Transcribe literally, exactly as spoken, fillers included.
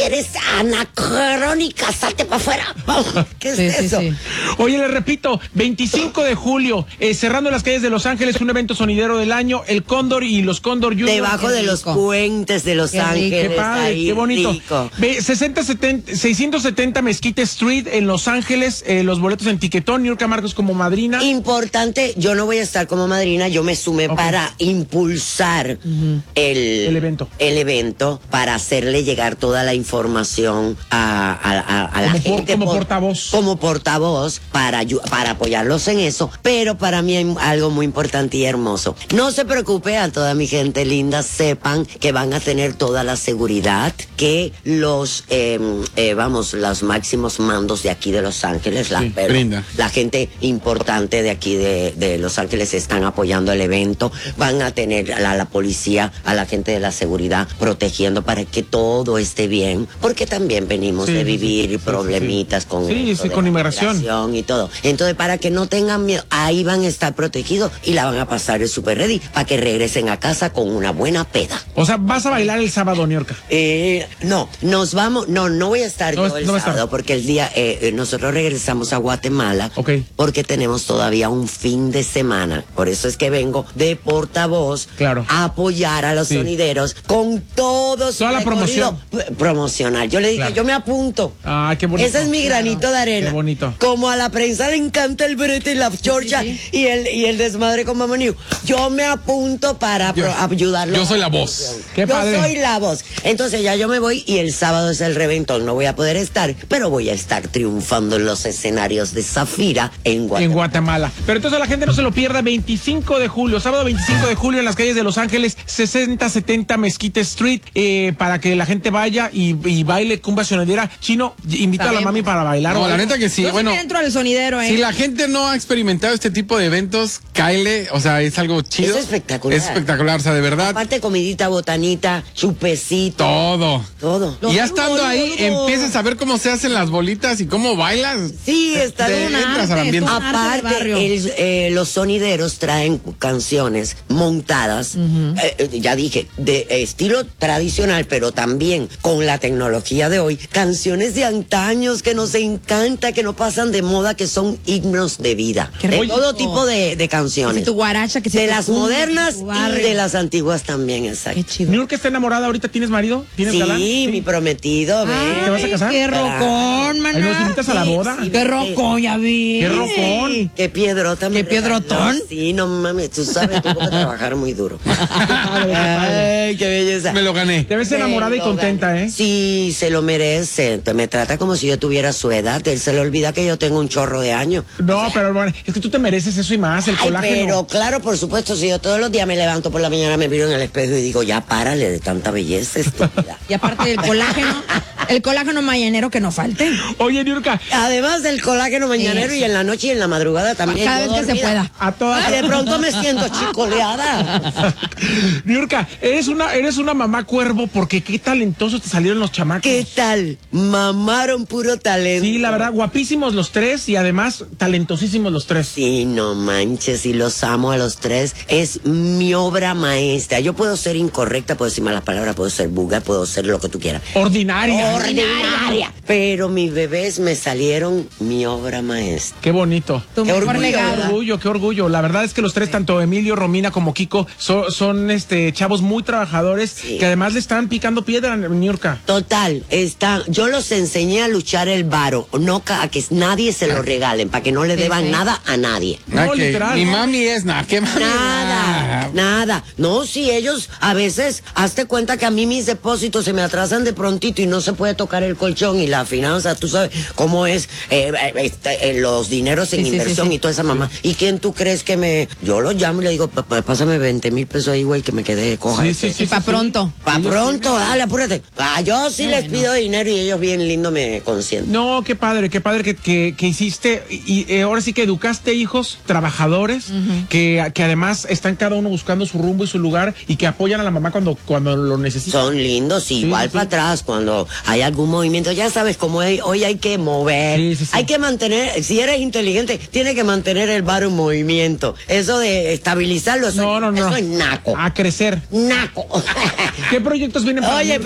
eres anacrónica, salte para afuera. ¿Qué es Sí, sí, eso? sí. Oye, le repito, veinticinco de julio, eh, cerrando las calles de Los Ángeles, un evento sonidero del año, el Cóndor y los Cóndor Junior. Debajo de los rico. puentes de Los Qué rico. Ángeles. Qué padre, ahí, qué bonito. rico. Ve, sesenta, setenta, seiscientos setenta Mesquite Street en Los Ángeles, eh, los boletos en Tiquetón, Niurka Marcos como madrina. Importante, yo no voy a estar como madrina, yo me sumé Ok. para impulsar el, El evento. el evento, para hacerle llegar toda la información a, a- a- a la Como por- gente. como por- portavoz. Como portavoz, para, ayu- para apoyarlos en eso, pero para mí hay algo muy importante y hermoso. No se preocupe, a toda mi gente linda, sepan que van a tener toda la seguridad, que los, eh, eh, vamos, los máximos mandos de aquí de Los Ángeles, la, Sí, pero brinda. la gente importante de aquí de, de Los Ángeles están apoyando el evento, van a tener a la, la policía, a la gente de la seguridad protegiendo para que todo esté bien, porque también venimos Sí, de sí, vivir sí, sí, problemitas sí. con Sí, esto sí, de con la inmigración. migración y todo. Entonces, para que no tengan miedo, ahí van a estar protegidos y la van a pasar el super ready para que regresen a casa con una buena peda. O sea, vas a bailar el sábado, Niurka. Eh, no, nos vamos, no, no voy a estar No yo es- el no va a estar. sábado porque el día, eh, eh, nosotros regresamos a Guatemala Ok. porque tenemos todavía un fin de semana. Por eso es que vengo de portavoz Claro. a apoyar a los Sí. sonideros con todo su Toda la recorrido promoción. p- promocional. Yo le dije, Claro. yo me apunto. Ah, qué bonito. Ese es mi granito de arena. Qué bonito. Como a la prensa le encanta el brete y la chorcha sí. y el y el desmadre con Mamá New. Yo me apunto para Yo- pro- ayudarlo. yo soy la voz. Qué yo padre. soy la voz. Entonces ya yo me voy y el sábado es el reventón. No voy a poder estar, pero voy a estar triunfando en los escenarios de Zafira en Guatemala. En Guatemala. Pero entonces la gente no se lo pierda, veinticinco de julio, sábado veinticinco de julio en las calles de Los Ángeles, sesenta setenta Mesquite Street, eh, para que la gente vaya y, y baile cumbia sonidera. Chino, invita a la Sabemos. mami para bailar. No, o la algo. neta que sí. Yo Bueno, sí entro al sonidero, ¿eh? si la gente no ha experimentado este tipo de eventos, cáele, o sea, es algo chido. Es espectacular. Es espectacular, o sea, de verdad, Aparte comidita, botanita, chupecito, todo. todo. Y ya estando ahí, empiezas a ver cómo se hacen las bolitas y cómo bailas. Sí, está Te bien. entras al ambiente. un arte del Aparte, barrio. el- eh, los sonideros traen canciones montadas, eh, eh, ya dije, de eh, estilo tradicional, pero también con la tecnología de hoy, canciones de antaños que nos encanta, que no pasan de moda, que son himnos de vida. Qué De rico. todo tipo de, de Que si canciones. tu guaracha, que si De tu las cumbia, modernas que si tu y barrio. de las antiguas también, exacto. Qué chido. Niurka está enamorada ahorita, ¿tienes marido? ¿Tienes Sí, galán? mi prometido, Ay, ven. ¿Te vas a casar? Qué rocón, maná. Ahí nos invitas a la Sí, boda. sí. Qué rocón, ya vi. Qué rocón. Qué piedrota. me ¿Qué piedrotón? regaló. Sí, no mames, tú sabes, tuvo que trabajar muy duro. padre, qué padre. Ay, qué belleza. Me lo gané. Te ves enamorada y Me lo contenta, gané. ¿eh? Sí, se lo merece. Te- Me trata como si yo tuviera su edad. Él se le olvida que yo tengo un chorro de años. No, pero bueno, es que tú te mereces eso y más, el Ay, colágeno. pero claro, por supuesto, si yo todos los días me levanto por la mañana, me miro en el espejo y digo, ya párale de tanta belleza, estúpida. Y aparte del colágeno, el colágeno mañanero que no falte. Oye, Niurka, Además del colágeno mañanero Sí. y en la noche y en la madrugada también. Cada yo vez que se dormida. pueda. a todas. Ay, de pronto me siento chicoleada. Niurka, eres una, eres una mamá cuervo porque qué talentosos te salieron los chamacos. ¿Qué tal? Mamaron puro talento. Sí, la verdad, guapísimos los tres y además talentosísimos los tres. Sí, no manches, y los amo a los tres. Es mi obra maestra. Yo puedo ser incorrecta, puedo decir malas palabras, puedo ser vulgar, puedo ser lo que tú quieras. Ordinaria. Ordinaria. Pero mis bebés me salieron mi obra maestra. Qué bonito. Tu Qué mejor orgullo, Qué legado. orgullo, qué orgullo. La verdad es que los tres, tanto Emilio, Romina como Kiko, so- son este chavos muy trabajadores Sí. que además le están picando piedra a Niurka. Total, está, yo los enseñé a luchar el varo, no ca- a que nadie se lo regalen, para que no le deban sí. nada a nadie. No, Ah, que literal. Mi mami es, nada, ¿qué mami? Nada, Ah, nada. No, si ellos a veces, hazte cuenta que a mí mis depósitos se me atrasan de prontito y no se puede tocar el colchón y la finanza, tú sabes cómo es eh, eh, este, eh, los dineros en Sí, sí, sí, inversión sí. y toda esa mamá. ¿Y quién tú crees que me...? Yo lo llamo y le digo, "Pa- pa- pásame veinte mil pesos ahí, güey, que me quedé coja. Sí, este". sí, sí. Y pa' pronto. Pa' pronto, dale, apúrate. Ah, yo sí les pido dinero y ellos bien lindo me consienten. No, qué padre, qué padre que, que, que hiciste y eh, ahora sí que educaste hijos trabajadores que, que además están cada uno buscando su rumbo y su lugar y que apoyan a la mamá cuando, cuando lo necesitan. Son lindos, igual sí. para atrás, cuando hay algún movimiento, ya sabes cómo es, hoy hay que mover, Sí, sí, sí. hay que mantener, si eres inteligente, tienes que mantener el bar en movimiento. Eso de estabilizarlo, eso, No, no, no. eso es naco. A crecer. Naco. ¿Qué proyectos vienen para Oye, Niurka?